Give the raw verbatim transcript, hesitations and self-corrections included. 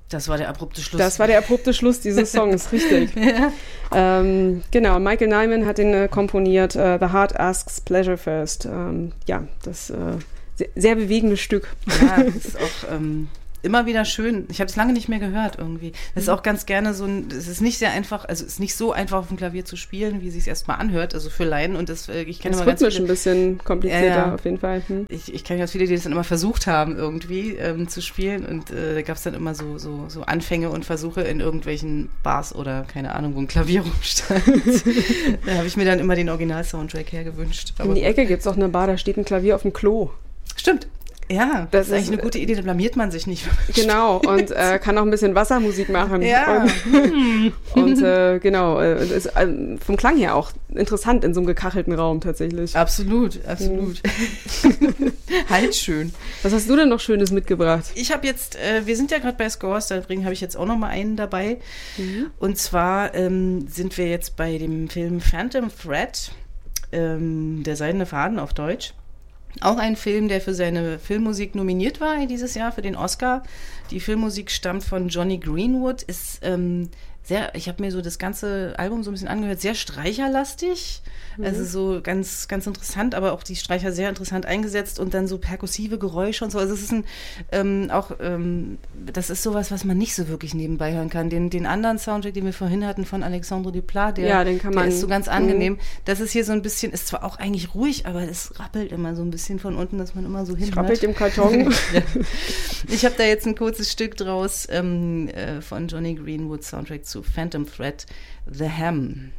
Das war der abrupte Schluss. Das war der abrupte Schluss dieses Songs, richtig. Ja. Ähm, genau, Michael Nyman hat den äh, komponiert, äh, The Heart Asks Pleasure First. Ähm, ja, das äh, sehr, sehr bewegendes Stück. Ja, das ist auch ähm, immer wieder schön. Ich habe es lange nicht mehr gehört irgendwie. Das ist auch ganz gerne so ein, es ist nicht sehr einfach, also es ist nicht so einfach auf dem Klavier zu spielen, wie es sich erstmal anhört, also für Laien. Und das, ich kenne immer ganz viele, ein bisschen komplizierter, ja, ja. auf jeden Fall. Hm. Ich, ich kenne ganz viele, die das dann immer versucht haben, irgendwie ähm, zu spielen. Und äh, da gab es dann immer so, so, so Anfänge und Versuche in irgendwelchen Bars oder keine Ahnung, wo ein Klavier rumstand. Da habe ich mir dann immer den Original-Soundtrack hergewünscht. In die Ecke gibt es auch eine Bar, da steht ein Klavier auf dem Klo. Stimmt. Ja, das, das ist eigentlich eine gute Idee, da blamiert man sich nicht. Genau, und äh, kann auch ein bisschen Wassermusik machen. Ja. Und, und äh, genau, äh, ist äh, vom Klang her auch interessant in so einem gekachelten Raum tatsächlich. Absolut, absolut. Halt schön. Was hast du denn noch Schönes mitgebracht? Ich habe jetzt, äh, wir sind ja gerade bei Scores, deswegen habe ich jetzt auch noch mal einen dabei. Mhm. Und zwar ähm, sind wir jetzt bei dem Film Phantom Thread, ähm, der Seidene Faden auf Deutsch. Auch ein Film, der für seine Filmmusik nominiert war dieses Jahr für den Oscar. Die Filmmusik stammt von Johnny Greenwood, ist ähm, sehr, ich habe mir so das ganze Album so ein bisschen angehört, sehr streicherlastig, mhm. also so ganz, ganz interessant, aber auch die Streicher sehr interessant eingesetzt und dann so perkussive Geräusche und so. Also es ist ein, ähm, auch, ähm, das ist sowas, was man nicht so wirklich nebenbei hören kann. Den, den anderen Soundtrack, den wir vorhin hatten von Alexandre Desplat, der, ja, den kann man, der ist so ganz angenehm. Mhm. Das ist hier so ein bisschen, ist zwar auch eigentlich ruhig, aber es rappelt immer so ein bisschen von unten, dass man immer so hinhört. Rappelt im Karton. Ja. Ich habe da jetzt ein kurzes Stück draus ähm, äh, von Johnny Greenwood Soundtrack zu Phantom Thread, The Ham.